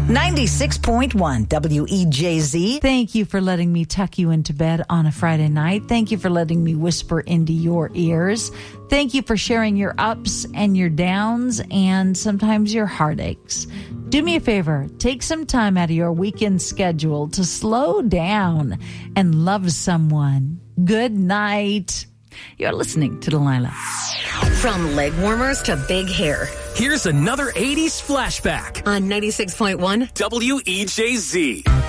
96.1 WEJZ. Thank you for letting me tuck you into bed on a Friday night. Thank you for letting me whisper into your ears. Thank you for sharing your ups and your downs and sometimes your heartaches. Do me a favor, take some time out of your weekend schedule to slow down and love someone. Good night. You're listening to Delilah. From leg warmers to big hair. Here's another 80s flashback On 96.1 WEJZ.